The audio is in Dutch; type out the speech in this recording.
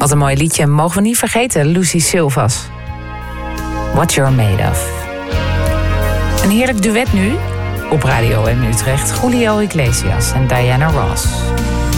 Wat een mooi liedje. Mogen we niet vergeten, Lucy Silvas. What You're Made Of. Een heerlijk duet nu op Radio M Utrecht. Julio Iglesias en Diana Ross.